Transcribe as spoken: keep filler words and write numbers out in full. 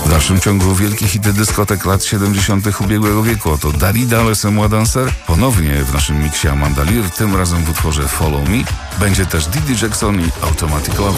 W dalszym ciągu wielkie hity dyskotek lat siedemdziesiątych ubiegłego wieku. Oto Darida, Laissez-moi danser. Ponownie w naszym miksie Amanda Lear, tym razem w utworze Follow Me. Będzie też Didi Jackson i Automatic Lover.